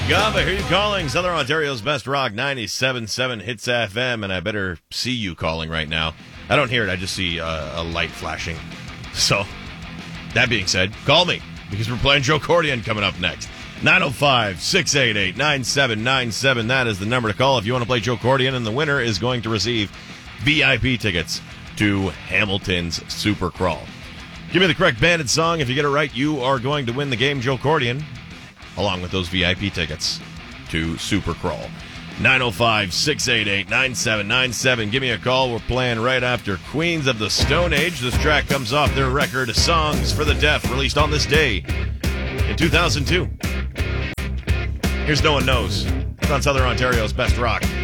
Gamba, who you calling? Southern Ontario's best rock, 97.7 Hits FM, and I better see you calling right now. I don't hear it, I just see a light flashing. So, that being said, call me, because we're playing Joe Cordian coming up next. 905-688-9797, that is the number to call if you want to play Joe Cordian, and the winner is going to receive VIP tickets to Hamilton's Super Crawl. Give me the correct banded song. If you get it right, you are going to win the game, Joe Cordian, along with those VIP tickets to Super Crawl. 905-688-9797. Give me a call. We're playing right after Queens of the Stone Age. This track comes off their record, Songs for the Deaf, released on this day in 2002. Here's No One Knows. It's on Southern Ontario's best rock.